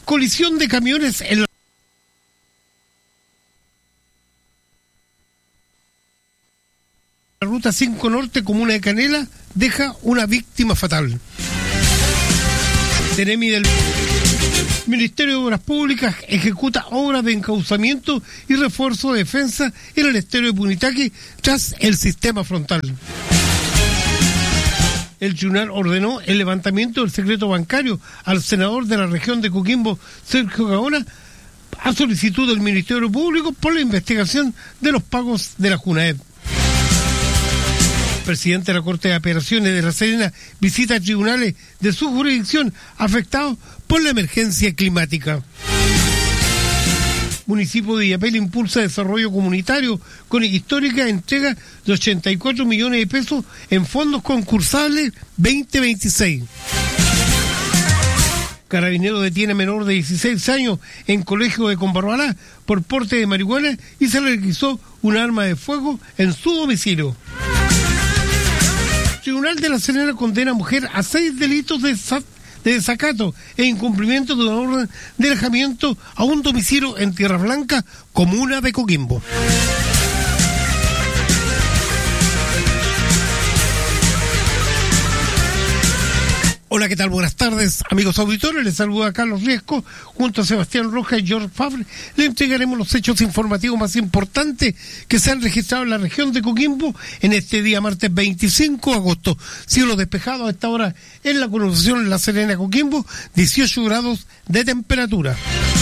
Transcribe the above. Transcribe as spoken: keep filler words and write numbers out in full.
Colisión de camiones en la ruta cinco Norte, comuna de Canela, deja una víctima fatal. Ceremi del Ministerio de Obras Públicas ejecuta obras de encauzamiento y refuerzo de defensa en el estero de Punitaque tras el sistema frontal. El tribunal ordenó el levantamiento del secreto bancario al senador de la región de Coquimbo, Sergio Gaona, a solicitud del Ministerio Público por la investigación de los pagos de la Junaed. El presidente de la Corte de Apelaciones de La Serena visita tribunales de su jurisdicción afectados por la emergencia climática. Municipio de Illapel impulsa desarrollo comunitario con histórica entrega de ochenta y cuatro millones de pesos en fondos concursables veinte veintiséis. Carabinero detiene a menor de dieciséis años en colegio de Combarbalá por porte de marihuana y se le requisó un arma de fuego en su domicilio. Tribunal de La Serena condena a mujer a seis delitos de de desacato e incumplimiento de una orden de alejamiento a un domicilio en Tierra Blanca, comuna de Coquimbo. Hola, ¿qué tal? Buenas tardes, amigos auditores. Les saluda Carlos Riesco, junto a Sebastián Rojas y George Fabre. Le entregaremos los hechos informativos más importantes que se han registrado en la región de Coquimbo en este día martes veinticinco de agosto. Cielo despejado a esta hora en la conurbación La Serena, Coquimbo, dieciocho grados de temperatura.